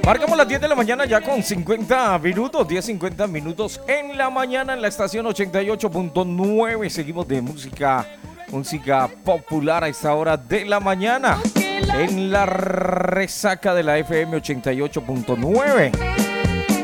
Marcamos las 10 de la mañana ya con 50 minutos, 10:50 minutos en la mañana en la estación 88.9. Seguimos de música popular a esta hora de la mañana en la resaca de la FM 88.9.